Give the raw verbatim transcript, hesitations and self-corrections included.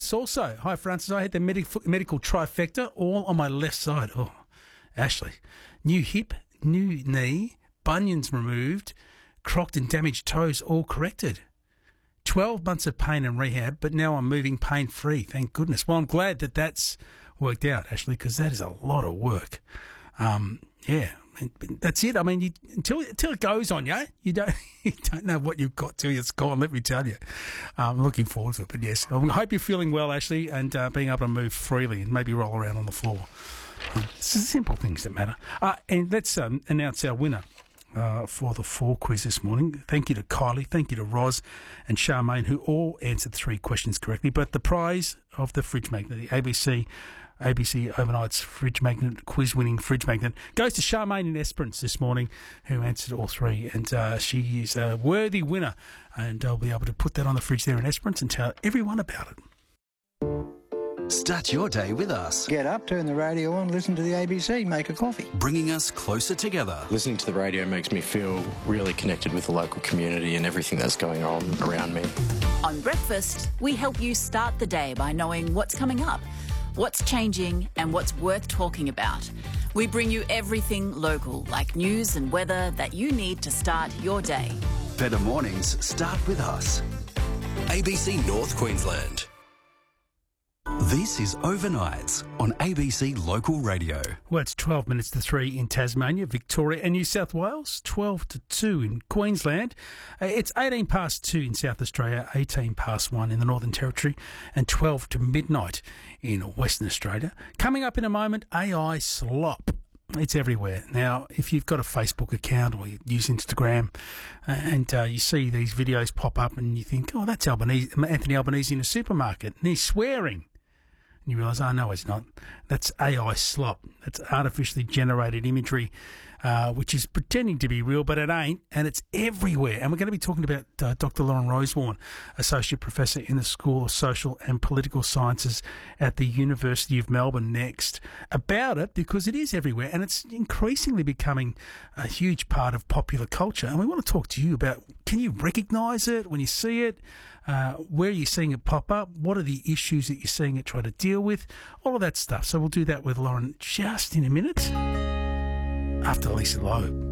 Francis also. Hi, Francis. I had the medic- medical trifecta all on my left side. Oh, Ashley. New hip, new knee, bunions removed, crocked and damaged toes all corrected. twelve months of pain and rehab, but now I'm moving pain-free. Thank goodness. Well, I'm glad that that's worked out, Ashley, because that is a lot of work. Um, yeah, that's it. I mean, you, until until it goes on you, you don't you don't know what you've got till it's gone. Let me tell you. I'm looking forward to it. But yes, I hope you're feeling well, Ashley, and uh, being able to move freely and maybe roll around on the floor. Um, it's the simple things that matter. Uh, and let's um, announce our winner. Uh, for the four quiz this morning. Thank you to Kylie, thank you to Roz and Charmaine, who all answered three questions correctly. But the prize of the fridge magnet, the A B C A B C Overnight's fridge magnet, quiz-winning fridge magnet, goes to Charmaine in Esperance this morning, who answered all three. And uh, she is a worthy winner. And I'll be able to put that on the fridge there in Esperance and tell everyone about it. Start your day with us. Get up, turn the radio on, listen to the A B C, make a coffee. Bringing us closer together. Listening to the radio makes me feel really connected with the local community and everything that's going on around me. On Breakfast, we help you start the day by knowing what's coming up, what's changing and what's worth talking about. We bring you everything local, like news and weather that you need to start your day. Better mornings start with us. A B C North Queensland. This is Overnights on A B C Local Radio. Well, it's twelve minutes to three in Tasmania, Victoria and New South Wales, twelve to two in Queensland. Uh, it's eighteen past two in South Australia, eighteen past one in the Northern Territory, and twelve to midnight in Western Australia. Coming up in a moment, A I slop. It's everywhere. Now, if you've got a Facebook account or you use Instagram uh, and uh, you see these videos pop up and you think, oh, that's Albanese, Anthony Albanese in a supermarket, and he's swearing. And you realise, oh, no, it's not. That's A I slop. That's artificially generated imagery, uh, which is pretending to be real, but it ain't, and it's everywhere. And we're going to be talking about uh, Doctor Lauren Rosewarne, Associate Professor in the School of Social and Political Sciences at the University of Melbourne next, about it, because it is everywhere, and it's increasingly becoming a huge part of popular culture. And we want to talk to you about, can you recognise it when you see it? Uh, where are you seeing it pop up? What are the issues that you're seeing it try to deal with? All of that stuff. So we'll do that with Lauren just in a minute after Lisa Loeb.